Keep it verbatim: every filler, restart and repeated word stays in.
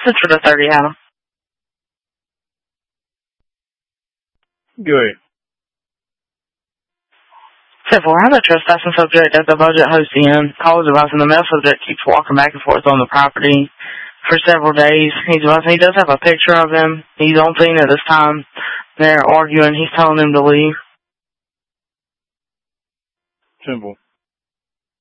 Central to thirty, Adam. Go ahead. Simple. I'm the trespassing subject at the budget host inn. Calls advising the male subject keeps walking back and forth on the property for several days. He's advising he does have a picture of him. He's on scene at this time. They're arguing. He's telling him to leave. Simple.